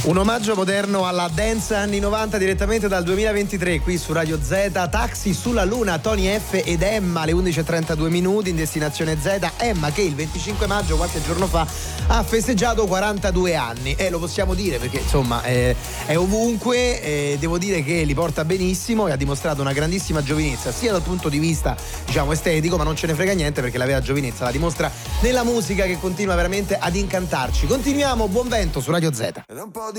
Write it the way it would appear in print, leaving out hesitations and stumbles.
Un omaggio moderno alla dance anni 90 direttamente dal 2023 qui su Radio Z. Taxi sulla Luna, Tony F ed Emma alle 11:32 minuti in destinazione Z. Emma che il 25 maggio, qualche giorno fa, ha festeggiato 42 anni e lo possiamo dire perché insomma è ovunque, devo dire che li porta benissimo e ha dimostrato una grandissima giovinezza sia dal punto di vista diciamo estetico, ma non ce ne frega niente perché la vera giovinezza la dimostra nella musica che continua veramente ad incantarci. Continuiamo, buon vento su Radio Z.